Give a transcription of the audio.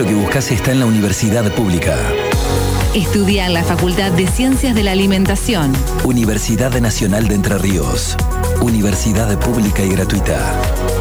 lo que buscas está en la universidad pública. Estudia en la Facultad de Ciencias de la Alimentación. Universidad Nacional de Entre Ríos. Universidad pública y gratuita.